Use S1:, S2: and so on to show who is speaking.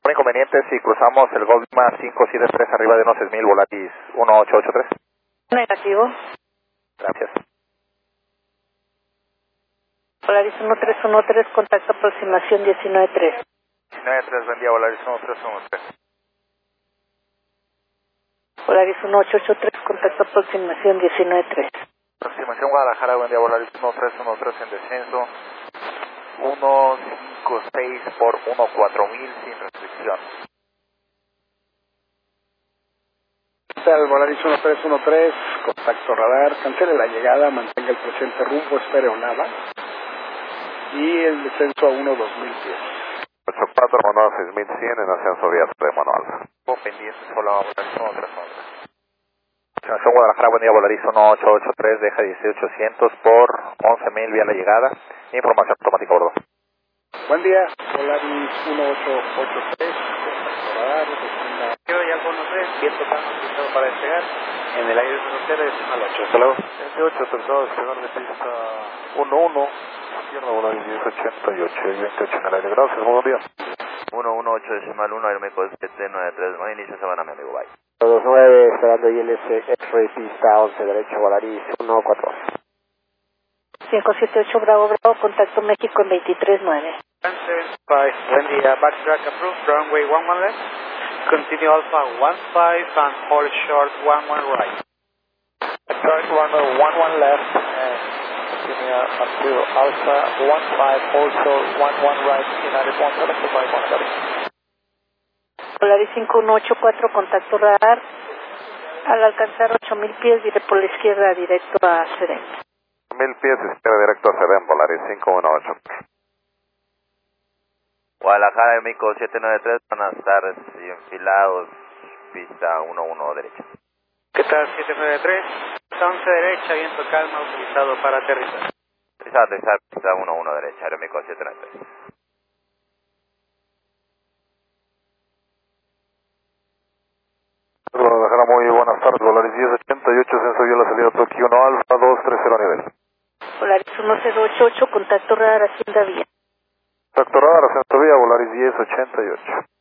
S1: ¿Por inconveniente si cruzamos el Goldman 573 arriba de unos 6,000, Volaris 1883?
S2: Negativo.
S1: Gracias.
S2: Volaris 1313, contacto aproximación 193.
S1: 193, buen día, Volaris 1313.
S2: Volaris 1883, contacto aproximación 193.
S1: Aproximación Guadalajara, buen día, Volaris 1313 en descenso. 156 por 14000 sin restricción.
S3: ¿Qué tal? Volaris 1313, contacto radar, cancele la llegada, mantenga el presente rumbo, espere o nada. Y el descenso a 1-2000 pies.
S1: 84, mandado 6100 en ascenso vía Supremo Alfa. Pendiente, solo Volaris 1311. Aproximación Guadalajara, buen día, Volaris 1883, deja 16800 por 11000 vía la llegada. Información automática a bordo.
S3: Buen día, Volaris 1883, contacto radar, descienda.
S4: Yo ya conocí, viento tan utilizado para despegar, en el aire de ustedes al 8. Hasta luego.
S1: 28, tratado de despegar de pista 11, izquierda, Volaris 1088 y 28 en el aire. Gracias, buenos días.
S4: 118.1, Aeroméxico 793, no inicia Sabana, mi amigo, bye.
S5: 29, esperando ILS X-Ray pista 11 derecho, Volaris 148.
S2: 578 Bravo Bravo, contacto México en 239.
S4: 175, buen día, backtrack approved, runway 11 left, continue Alpha 15 and hold short 11 right.
S1: Backtrack runway 11 left and continue up to Alpha 15, hold short 11 right, United 175, 130.
S2: Volaris 5184, contacto radar. Al alcanzar 8000 pies, diré por la izquierda directo a Sedén.
S1: 1000 pies, espera directo a Sedén, Volaris 518.
S4: Guadalajara, Aeroméxico 793, van a estar enfilados, pista 11 derecha. ¿Qué tal? 793, 11 derecha, viento calma, utilizado para aterrizar. Aterrizar, pista 11 derecha, Aeroméxico 793.
S1: Guadalajara, muy buenas tardes, Volaris 1088, ascenso vía la salida Tokio 1 Alfa 230 nivel.
S2: Volaris 1088, contacto radar Hacienda Vía.
S1: Contacto radar, ascenso vía, Volaris 1088.